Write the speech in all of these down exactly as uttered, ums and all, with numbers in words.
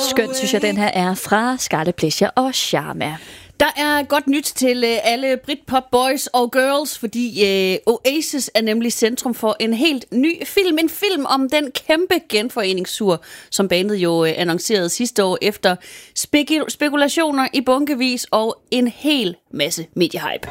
skønt, synes jeg, den her er fra Scarlet Pleasure og Sharma. Der er godt nyt til øh, alle Britpop boys og girls, fordi øh, Oasis er nemlig centrum for en helt ny film. En film om den kæmpe genforeningstur, som bandet jo øh, annoncerede sidste år efter spekul- spekulationer i bunkevis og en hel masse mediehype.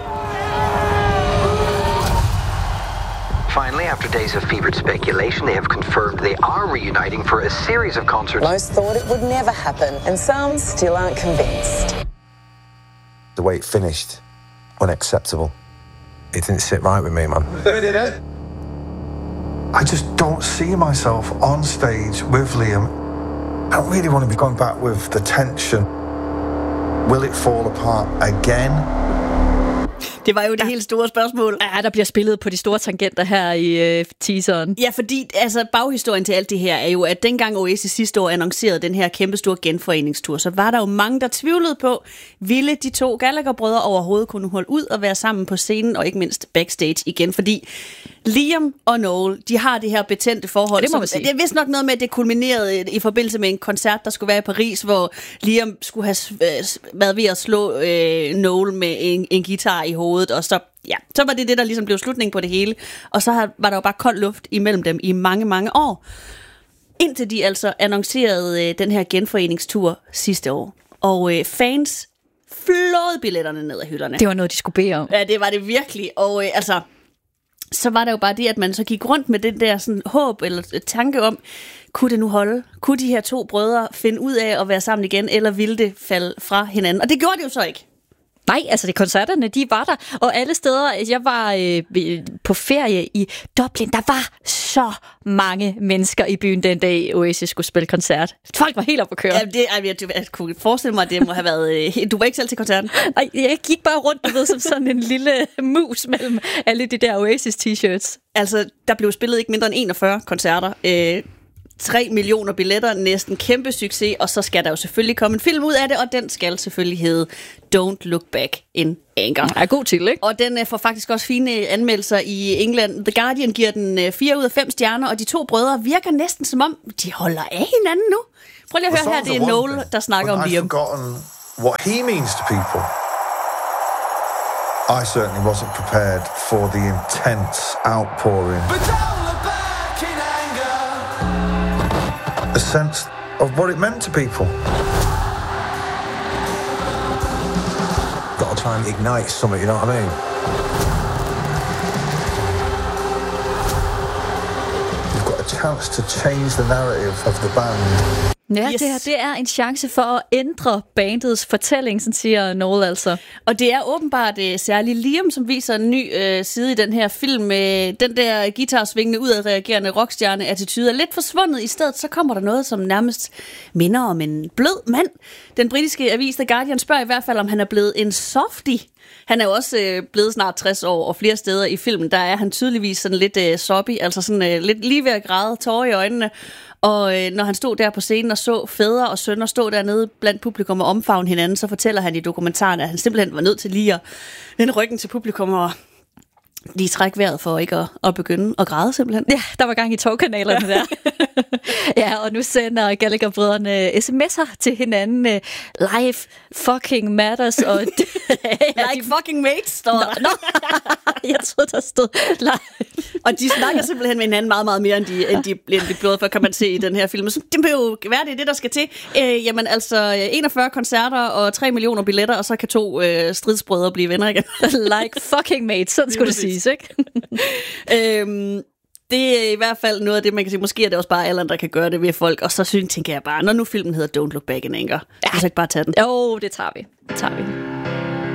Finally, after days of fevered speculation, they have confirmed they are reuniting for a series of concerts. Most thought it would never happen, and some still aren't convinced. The way it finished, unacceptable. It didn't sit right with me, man. I just don't see myself on stage with Liam. I don't really want to be going back with the tension. Will it fall apart again? Det var jo det helt store spørgsmål. Ja, der bliver spillet på de store tangenter her i øh, teaseren. Ja, fordi altså, baghistorien til alt det her er jo, at dengang Oasis sidste år annoncerede den her kæmpestore genforeningstur, så var der jo mange, der tvivlede på, ville de to Gallagher-brødre overhovedet kunne holde ud og være sammen på scenen, og ikke mindst backstage igen, fordi Liam og Noel, de har det her betændte forhold. Ja, det må man sige. Det er vist nok noget med, at det kulminerede i forbindelse med en koncert, der skulle være i Paris, hvor Liam skulle have været ved at slå øh, Noel med en, en guitar i hovedet, og så, ja, så var det det, der ligesom blev slutningen på det hele. Og så var der jo bare kold luft imellem dem i mange, mange år. Indtil de altså annoncerede øh, den her genforeningstur sidste år. Og øh, fans flåede billetterne ned af hylderne. Det var noget, de skulle bede om. Ja, det var det virkelig. Og øh, altså... så var der jo bare det, at man så gik rundt med den der sådan, håb eller tanke om, kunne det nu holde? Kunne de her to brødre finde ud af at være sammen igen, eller ville det falde fra hinanden? Og det gjorde det jo så ikke. Nej, altså de koncerterne, de var der, og alle steder, jeg var øh, på ferie i Dublin, der var så mange mennesker i byen den dag, Oasis skulle spille koncert. Folk var helt oppe at køre. Ja, det, jeg, jeg, jeg kunne forestille mig, at det må have været... Øh, du var ikke selv til koncerten? Nej, jeg gik bare rundt, du ved, som sådan en lille mus mellem alle de der Oasis-t-shirts. Altså, der blev spillet ikke mindre end enogfyrre koncerter. Øh, tre millioner billetter, næsten kæmpe succes, og så skal der jo selvfølgelig komme en film ud af det, og den skal selvfølgelig hedde Don't Look Back in Anger. Ja, god til, ikke? Og den uh, får faktisk også fine anmeldelser i England. The Guardian giver den uh, fire ud af fem stjerner, og de to brødre virker næsten som om, de holder af hinanden nu. Prøv lige at høre her, det er Noel, der snakker om Liam. I've forgotten what he means to people. I certainly wasn't prepared for the intense outpouring. But don't look back in anger. A sense of what it meant to people. Got to try and ignite something, you know what I mean? You've got a chance to change the narrative of the band. Ja, Yes. det her det er en chance for at ændre bandets fortælling, sådan siger Noel altså. Og det er åbenbart uh, særligt Liam, som viser en ny uh, side i den her film. Uh, den der guitarsvingende, udadreagerende rockstjerne-attitude er lidt forsvundet. I stedet så kommer der noget, som nærmest minder om en blød mand. Den britiske avis The Guardian spørger i hvert fald, om han er blevet en softie. Han er jo også øh, blevet snart tres år, og flere steder i filmen, der er han tydeligvis sådan lidt øh, soppy, altså sådan øh, lidt lige ved at græde, tårer i øjnene. Og øh, når han stod der på scenen og så fædre og sønner stå dernede blandt publikum og omfavne hinanden, så fortæller han i dokumentaren, at han simpelthen var nødt til lige at vende ryggen til publikum og lige trække vejret for ikke at, at begynde at græde simpelthen. Ja, der var gang i togkanalerne der. Ja, og nu sender Gallagher-brødrene sms'er til hinanden. Uh, life fucking matters. Og Like fucking mates, står der. Nå, jeg troede, der stod live. Og de snakker simpelthen med hinanden meget, meget mere, end de, end de, end de bløde for, kan man se i den her film. Så det vil jo være det, det der skal til. Øh, jamen altså, enogfyrre koncerter og tre millioner billetter, og så kan to øh, stridsbrødre blive venner igen. Like fucking mates, sådan skulle det siges, ikke? øhm, det er i hvert fald noget af det, man kan sige. Måske er det også bare alderen, der kan gøre det ved folk. Og så synes, tænker jeg bare, når nu filmen hedder Don't Look Back in Anger, ja. Så ikke bare tage den. Jo, det tager vi. Det tager vi.